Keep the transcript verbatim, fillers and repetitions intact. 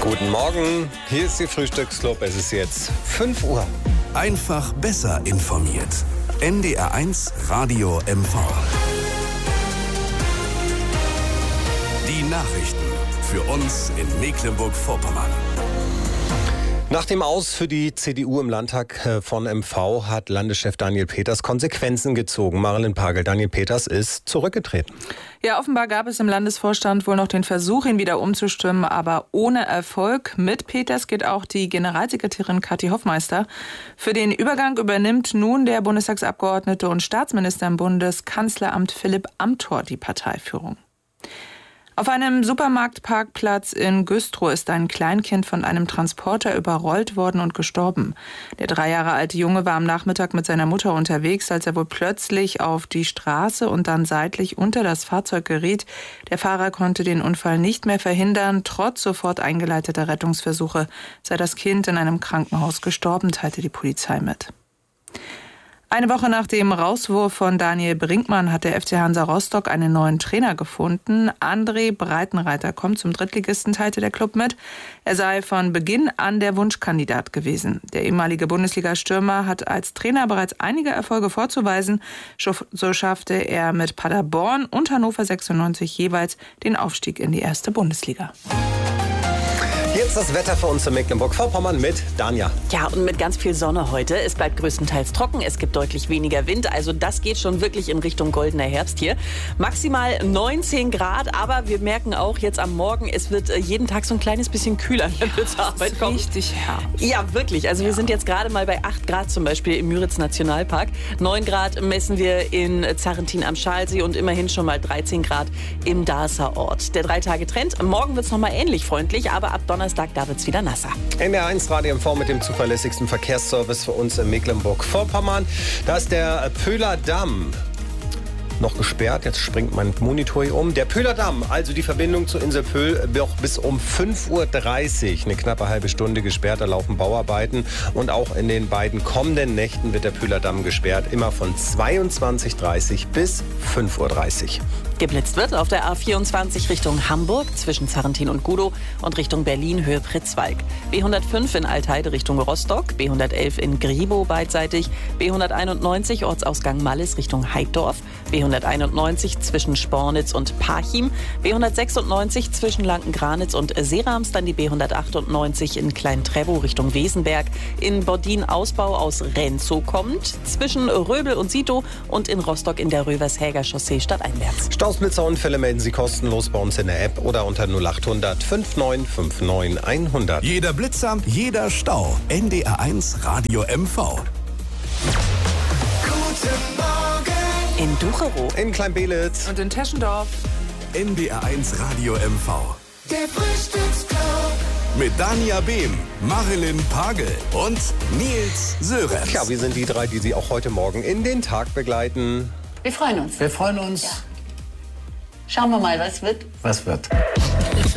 Guten Morgen, hier ist die Frühstücksclub. Es ist jetzt fünf Uhr. Einfach besser informiert. N D R eins Radio M V. Die Nachrichten für uns in Mecklenburg-Vorpommern. Nach dem Aus für die C D U im Landtag von M V hat Landeschef Daniel Peters Konsequenzen gezogen. Marilyn Pagel, Daniel Peters ist zurückgetreten. Ja, offenbar gab es im Landesvorstand wohl noch den Versuch, ihn wieder umzustimmen, aber ohne Erfolg. Mit Peters geht auch die Generalsekretärin Kathi Hoffmeister. Für den Übergang übernimmt nun der Bundestagsabgeordnete und Staatsminister im Bundeskanzleramt Philipp Amthor die Parteiführung. Auf einem Supermarktparkplatz in Güstrow ist ein Kleinkind von einem Transporter überrollt worden und gestorben. Der drei Jahre alte Junge war am Nachmittag mit seiner Mutter unterwegs, als er wohl plötzlich auf die Straße und dann seitlich unter das Fahrzeug geriet. Der Fahrer konnte den Unfall nicht mehr verhindern. Trotz sofort eingeleiteter Rettungsversuche sei das Kind in einem Krankenhaus gestorben, teilte die Polizei mit. Eine Woche nach dem Rauswurf von Daniel Brinkmann hat der F C Hansa Rostock einen neuen Trainer gefunden. André Breitenreiter kommt zum Drittligisten, teilte der Club mit. Er sei von Beginn an der Wunschkandidat gewesen. Der ehemalige Bundesliga-Stürmer hat als Trainer bereits einige Erfolge vorzuweisen. So schaffte er mit Paderborn und Hannover sechsundneunzig jeweils den Aufstieg in die erste Bundesliga. Jetzt das Wetter für uns in Mecklenburg-Vorpommern mit Danja. Ja, und mit ganz viel Sonne heute. Es bleibt größtenteils trocken, es gibt deutlich weniger Wind. Also das geht schon wirklich in Richtung goldener Herbst hier. Maximal neunzehn Grad, aber wir merken auch jetzt am Morgen, es wird jeden Tag so ein kleines bisschen kühler, wenn wir zur Arbeit kommen. Richtig Herbst. Ja, wirklich. Also wir sind jetzt gerade mal bei acht Grad zum Beispiel im Müritz Nationalpark. neun Grad messen wir in Zarrentin am Schalsee und immerhin schon mal dreizehn Grad im Darßer Ort. Der Drei-Tage-Trend. Morgen wird es nochmal ähnlich freundlich, aber ab Donnerstag da wird es wieder nasser. N D R eins Radio M V mit dem zuverlässigsten Verkehrsservice für uns in Mecklenburg-Vorpommern. Da ist der Pöhler Damm noch gesperrt. Jetzt springt mein Monitor hier um. Der Pöhler Damm, also die Verbindung zur Insel Pöhl, wird bis um fünf Uhr dreißig, eine knappe halbe Stunde gesperrt. Da laufen Bauarbeiten. Und auch in den beiden kommenden Nächten wird der Pöhler Damm gesperrt. Immer von zweiundzwanzig Uhr dreißig bis fünf Uhr dreißig. Geblitzt wird auf der A vierundzwanzig Richtung Hamburg zwischen Zarrentin und Gudow und Richtung Berlin Höhe Pritzwalk. B hundertfünf in Altheide Richtung Rostock, B hundertelf in Gribow beidseitig, B hunderteinundneunzig Ortsausgang Mallis Richtung Heiddorf, B hunderteinundneunzig zwischen Spornitz und Parchim, B hundertsechsundneunzig zwischen Lanken-Granitz und Serams, dann die B hundertachtundneunzig in Klein-Trebow Richtung Wesenberg, in Bordin Ausbau aus Renzow kommt, zwischen Röbel und Sito und in Rostock in der Rövershäger Chaussee stadteinwärts. Stausblitzerunfälle melden Sie kostenlos bei uns in der App oder unter null acht hundert fünfundneunzig neunundfünfzig hundert. Jeder Blitzer, jeder Stau. N D R eins Radio M V. Guten Morgen In Ducherow, In Kleinbehlitz. Und in Teschendorf. N D R eins Radio M V. der Frühstücksclub. Mit Danja Behm, Marilyn Pagel und Nils Sörensen. Ja, wir sind die drei, die Sie auch heute Morgen in den Tag begleiten. Wir freuen uns. Wir freuen uns. Schauen wir mal, was wird. Was wird?